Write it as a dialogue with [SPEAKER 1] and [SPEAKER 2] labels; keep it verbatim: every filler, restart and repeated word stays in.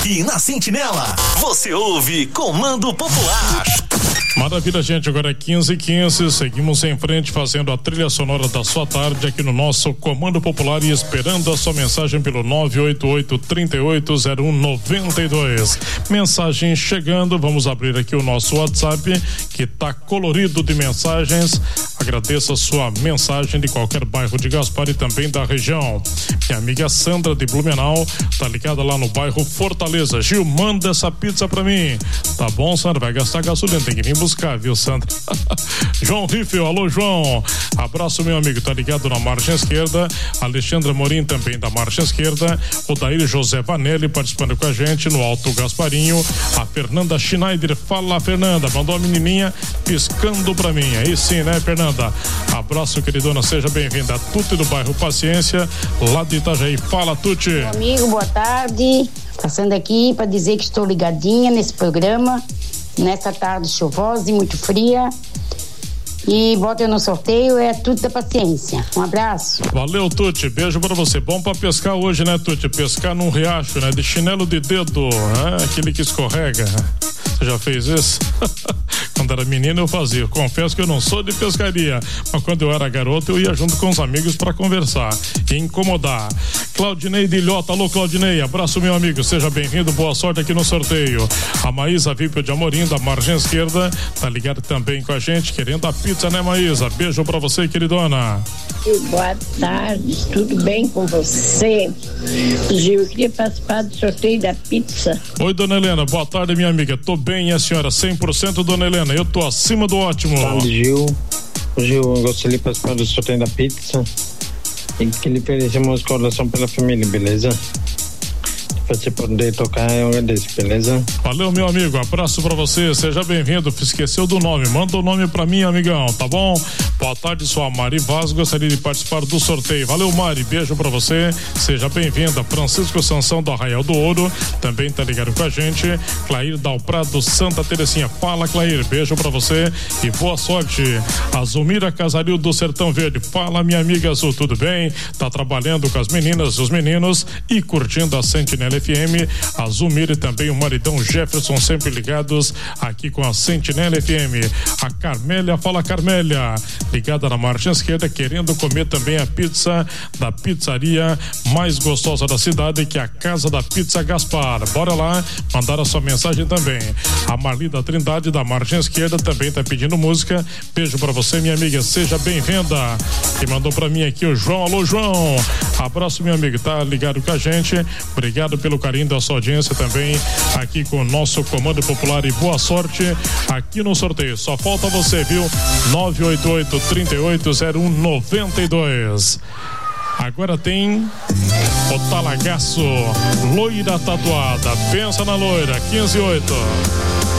[SPEAKER 1] Aqui na Sentinela, você ouve Comando Popular.
[SPEAKER 2] Maravilha, gente, agora é quinze e quinze, seguimos em frente fazendo a trilha sonora da sua tarde aqui no nosso Comando Popular e esperando a sua mensagem pelo nove oito oito, três oito zero um, nove dois. Mensagem chegando, vamos abrir aqui o nosso WhatsApp que tá colorido de mensagens. Agradeço a sua mensagem de qualquer bairro de Gaspar e também da região. Minha amiga Sandra de Blumenau tá ligada lá no bairro Fortaleza. Gil, manda essa pizza pra mim. Tá bom, Sandra, vai gastar gasolina, tem que vir buscar, viu, Sandra? João Riffel, alô, João. Abraço, meu amigo, tá ligado na margem esquerda. Alexandra Morim também da margem esquerda. O Daír José Vanelli participando com a gente no Alto Gasparinho. A Fernanda Schneider, fala, Fernanda, mandou a menininha piscando pra mim. Aí sim, né, Fernanda? Abraço, queridona, seja bem-vinda. Tuti do bairro Paciência, lá de Itajaí. Fala, Tuti.
[SPEAKER 3] Meu amigo, boa tarde. Passando aqui para dizer que estou ligadinha nesse programa, nessa tarde chuvosa e muito fria. E voto no sorteio, é tudo da paciência. Um abraço.
[SPEAKER 2] Valeu, Tuti, beijo pra você. Bom pra pescar hoje, né, Tuti? Pescar num riacho, né? De chinelo de dedo, né? Aquele que escorrega. Você já fez isso? Quando era menino eu fazia. Confesso que eu não sou de pescaria, mas quando eu era garoto eu ia junto com os amigos pra conversar e incomodar. Claudinei de Ilhota, alô Claudinei, abraço meu amigo, seja bem-vindo, boa sorte aqui no sorteio. A Maísa Vipio de Amorim, da margem esquerda, tá ligado também com a gente, querendo a pizza, né, Maísa? Beijo pra você, queridona.
[SPEAKER 4] Boa tarde, tudo bem com você? Gil, eu queria participar do sorteio da pizza.
[SPEAKER 2] Oi, dona Helena, boa tarde, minha amiga. Tô bem, e a senhora? cem por cento, dona Helena, eu tô acima do ótimo.
[SPEAKER 5] Boa tarde, Gil. Gil, eu gostaria de participar do sorteio da pizza e que lhe oferecemos coração pela família, beleza? Você poder tocar, eu agradeço, beleza?
[SPEAKER 2] Valeu, meu amigo, abraço pra você, seja bem-vindo. Esqueceu do nome, manda o nome pra mim, amigão, tá bom? Boa tarde, sou a Mari Vaz, gostaria de participar do sorteio. Valeu, Mari, beijo pra você, seja bem-vinda. Francisco Sansão do Arraial do Ouro também tá ligado com a gente. Clair Dalprado, Santa Terezinha, fala, Clair, beijo pra você e boa sorte. Azumira Casaril do Sertão Verde, fala, minha amiga Azul, tudo bem? Tá trabalhando com as meninas, os meninos e curtindo a Sentinela F M, a Zumir e também o maridão Jefferson sempre ligados aqui com a Sentinela F M. A Carmélia, fala Carmélia, ligada na margem esquerda, querendo comer também a pizza da pizzaria mais gostosa da cidade, que é a Casa da Pizza Gaspar. Bora lá, mandar a sua mensagem também. A Marli da Trindade da margem esquerda também tá pedindo música. Beijo pra você, minha amiga, seja bem-vinda. Que mandou pra mim aqui o João, alô João, abraço, meu amigo, tá ligado com a gente, obrigado pelo carinho da sua audiência também aqui com o nosso Comando Popular e boa sorte aqui no sorteio. Só falta você, viu? nove oito oito, três oito zero um, nove dois. Agora tem o Talagaço, loira tatuada, pensa na loira, quinze e oito.